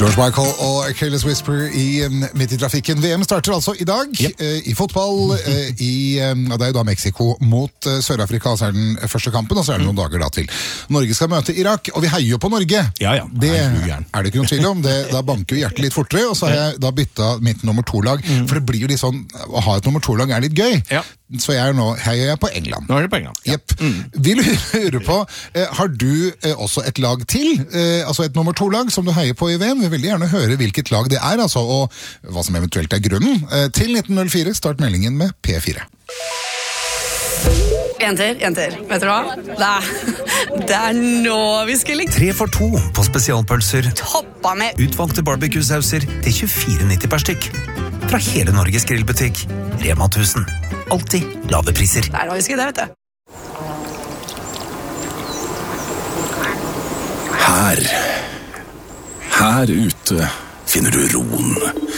George Michael og Careless Whisper midt i trafikken. VM starter altså i dag, i fotball, det er jo da Mexico mot Sør-Afrika, så er den første kampen, og så er det noen dager da til. Norge skal møte Irak, og vi heier jo på Norge. Ja. Det er det ikke noen tvil om, da banker vi hjertet litt fortere, og så har jeg da byttet mitt nummer 2-lag, for det blir jo litt sånn, å ha et nummer 2-lag er litt gøy. Ja. Så heier jeg på England. Nå er det på England. Jepp. Vi lurer på, har du også et lag til, altså et nummer 2-lag som du heier på i VM? Vi vil veldig gjerne høre hvilket lag det er, altså, og hva som eventuelt er grunnen. Til 1904, start meldingen med P4. Jenter, vet du hva? Det er nå vi skal ligge. 3 for 2 på spesialpølser. Toppa med Utvalgte barbecue-sauser til 24,90 per stykk. Fra hele Norges grillbutikk. Rema 1000. Alltid lave priser. Det er nå vi skal det, vet du. Her ute finner du roen.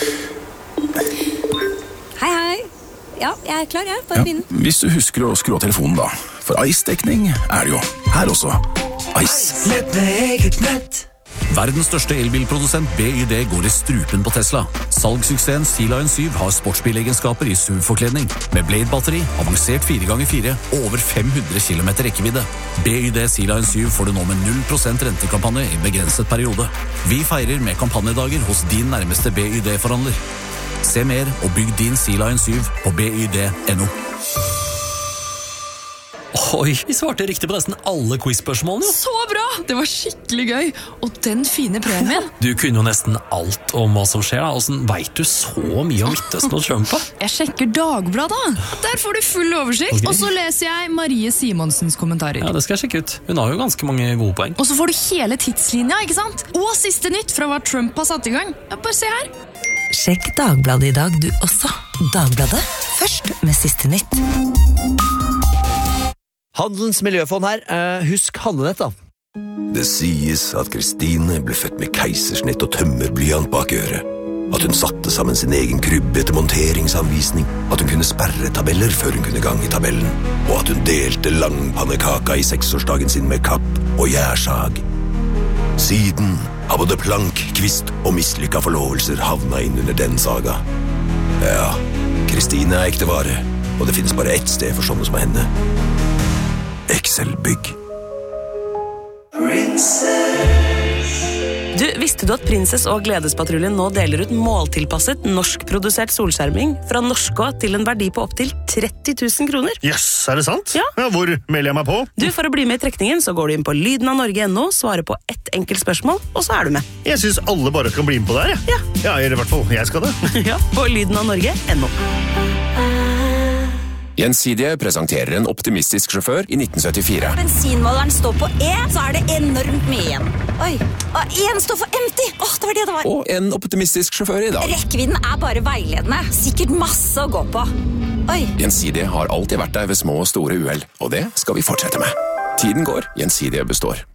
Hei. Ja, jeg er klar, jeg. Bare begynne. Hvis du husker å skru av telefonen da. For Ice-dekning er det jo. Her også. Ice. Nett med eget nett. Verdens største elbilprodusent BYD går i strupen på Tesla. Salgssuksessen Sea-Lion 7 har sportsbilegenskaper i SUV-forkledning, med Blade-batteri, avansert 4x4 og over 500 km rekkevidde. BYD Sea-Lion 7 får du nå med 0% rentekampanje i begrenset periode. Vi feirer med kampanjedager hos din nærmeste BYD-forhandler. Se mer og bygg din Sea-Lion 7 på byd.no. Oi, vi svarte riktig på nesten alle quiz-spørsmålene. Så bra! Det var skikkelig gøy. Og den fine premien. Du kunne jo nesten alt om hva som skjer. Hvordan vet du så mye om Midtøsten og Trump? Jeg sjekker Dagbladet. Der får du full oversikt. Okay. Og så leser jeg Marie Simonsens kommentarer. Ja, det skal jeg sjekke ut. Hun har jo ganske mange gode poeng. Og så får du hele tidslinja, ikke sant? Og siste nytt fra hva Trump har satt i gang. Ja, bare se her. Sjekk Dagbladet i dag, du også. Dagbladet, først med siste nytt. Handelens miljøfond her. Husk handlenett, da. Det sies at Kristine ble født med keisersnitt og tømmerblyant bak øret. At hun satte sammen sin egen krybbe etter monteringsanvisning. At hun kunne sperre tabeller før hun kunne gange tabellen. Og at hun delte langpannekaka i 6-årsdagen sin med kapp og gjærsag. Siden har både plank, kvist og mislykka forlovelser havna inn under den saga. Ja, Kristine er ekte vare, og det finnes bare ett sted for sånne som henne. Excel-bygg. Du, visste du at Prinsess og Gledespatruljen nå deler ut måltilpasset norskprodusert solskjerming fra Norskå til en verdi på opp til 30 000 kroner? Yes, er det sant? Ja. Hvor melder jeg meg på? Du, for å bli med i trekningen så går du inn på lydenavnorge.no, svarer på ett enkelt spørsmål, og så er du med. Jeg synes alle bare kan bli med på det her, ja. Ja, eller i hvert fall, jeg skal det. Ja, på lydenavnorge.no. Gjensidige presenterer en optimistisk sjåfør i 1974. Bensinmåleren står på E, så er det enormt mye igjen. Oi, og en står for empty. Det var det det var. Og en optimistisk sjåfør i dag. Rekkevidden er bare veiledende. Sikkert masse å gå på. Oi. Gjensidige har alltid vært der ved små og store uhell, og det skal vi fortsette med. Tiden går, Gjensidige består.